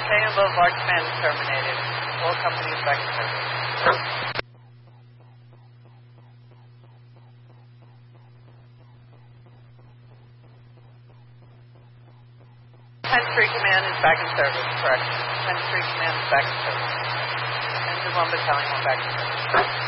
Cheyenne Boulevard command is terminated. All companies back in service. 10-3 command is back in service, correct. 10-3 command is back in service. And the 1 battalion went back in service.